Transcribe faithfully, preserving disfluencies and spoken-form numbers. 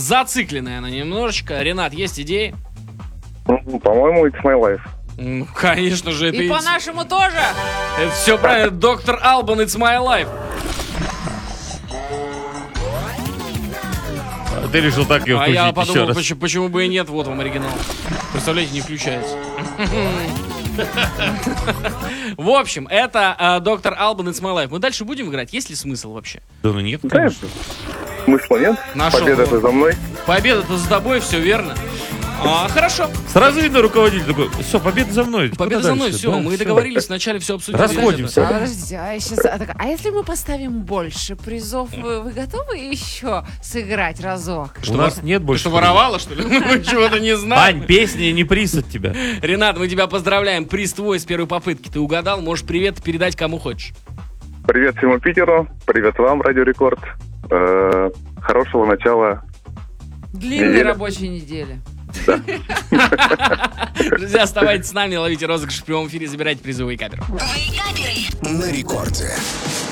зацикленная она немножечко. Ренат, есть идеи? По-моему, It's My Life. Ну, конечно же, это... И по-нашему тоже. Это все правильно. Доктор Албан, It's My Life. А ты решил так ее А включить я еще подумал, раз. почему, почему бы и нет. Вот вам оригинал. Представляете, не включается. В общем, это э, доктор Албан, It's My Life. Мы дальше будем играть? Есть ли смысл вообще? Да ну нет, Да, конечно. смысла нет. Нашел. Победа-то за мной. Победа-то за тобой, все верно. А, хорошо. Сразу видно руководитель такой, все, победа за мной. Победа Куда за мной, дальше? все. Да, Мы всё. договорились, вначале все обсудили. Расходимся. А, подождите, а, сейчас, а, так, а если мы поставим больше призов, вы, вы готовы еще сыграть разок? У нас нет Ты больше. что, воровала, что ли? Мы чего-то не знаем. Ань, песня не приз от тебя. Ренат, мы тебя поздравляем. Приз твой с первой попытки. Ты угадал. Можешь привет передать кому хочешь. Привет всему Питеру. Привет вам, Радио Рекорд. Э, хорошего начала. Длинной Неделя. рабочей недели. Друзья, оставайтесь с нами, ловите розыгрыш в прямом эфире, забирайте призовые камеры. На рекорде.